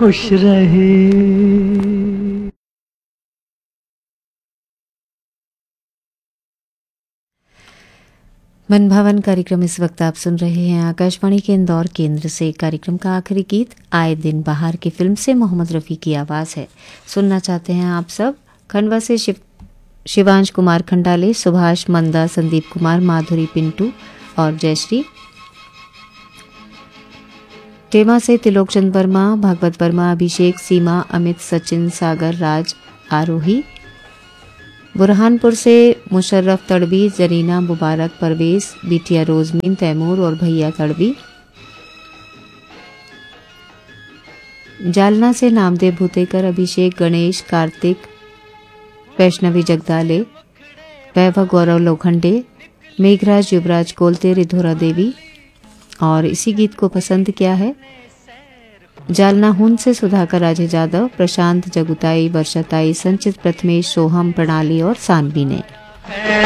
खुश रहे। मन भावन कार्यक्रम इस वक्त आप सुन रहे हैं आकाशवाणी के इंदौर केंद्र से। कार्यक्रम का आखिरी गीत आए दिन बहार की फिल्म से मोहम्मद रफ़ी की आवाज़ है। सुनना चाहते हैं आप सब। खंडवा से शिवांश कुमार खंडाले, सुभाष मंदा, संदीप कुमार, माधुरी पिंटू और जयश्री। टेमा से तिलोक चंद वर्मा, भागवत वर्मा, अभिषेक, सीमा, अमित, सचिन, सागर, राज, आरोही। बुरहानपुर से मुशर्रफ तड़वी, जरीना, मुबारक, परवेज, बिटिया रोजमीन, तैमूर और भैया तड़वी। जालना से नामदेव भूतेकर, अभिषेक, गणेश, कार्तिक, वैष्णवी जगदाले, वैभव गौरव लोखंडे, मेघराज, युवराज कोलते, रिधोरा देवी। और इसी गीत को पसंद किया है जालना हुन से सुधाकर राजे जादव, प्रशांत जगुताई, वर्षाताई, संचित प्रथमेश, सोहम, प्रणाली और सानवी ने।